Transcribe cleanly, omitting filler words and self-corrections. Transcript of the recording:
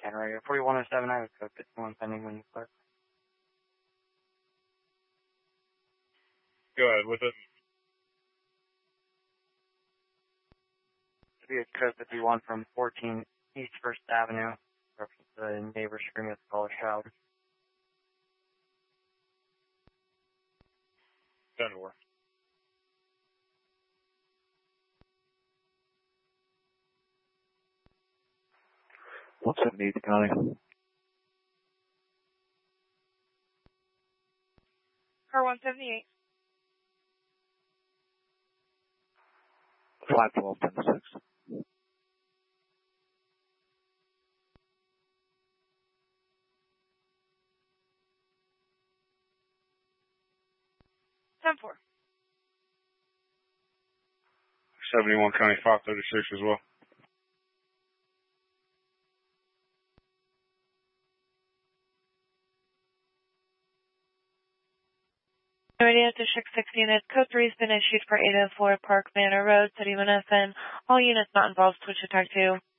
Radio 4107, I was code 51 pending when you click. Go ahead with it. Be a code 51 from 14 East First Avenue. The neighbor screaming at the caller shout. 10-4. What's that need, Connie? Car 178. 512, 10 to 6. Ten four. 71 County 536 as well. Radio District 6 units. Code 3 has been issued for 804 Park Manor Road, City of Menneson. All units not involved switch to Type 2.